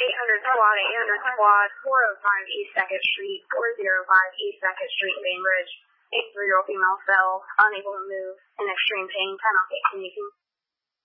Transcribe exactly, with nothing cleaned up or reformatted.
eight hundred squad, eight hundred squad, four oh five East second Street, four oh five East second Street, Bainbridge. eight three-year-old female fell, unable to move, in extreme pain. Time out, can you